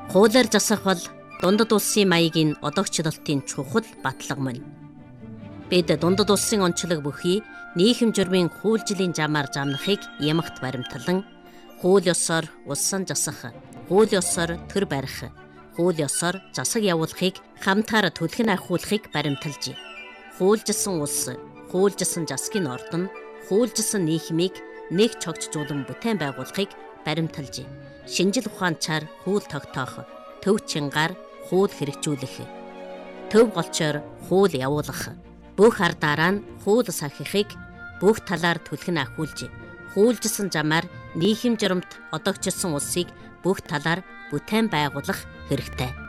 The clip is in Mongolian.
Хуулиар засах бол дундад улсын маягийн одоогчлолтын чухал батлага мөн. Бид дундад улсын онцлог бүхий нийгэм журмын хуулжлийн замаар замнахыг ямагт баримтлан хууль ёсоор улсан засах, хууль ёсоор төр барих, хууль ёсоор засаг явуулахыг хамтаар түлхэн ахиулахыг баримталжээ. Хуулжсан улс, хуулжсан засгийн ордон, хуулжсан нийгмийг нэг чогцжуулан бүтээн байгуулахыг баримталжээ. Шинжил ухаанчаар хууль тогтоох, төв чингаар хууль хэрэгжүүлэх, төв голчоор хууль явуулах, бүх ардаараа нь хууль сахихыг бүх талаар түлхэн ахиулжээ. Хуулжсан замаар нийгэм журамт одоогчилсан улсыг бүх талаар бүтээн байгуулах хэрэгтэй.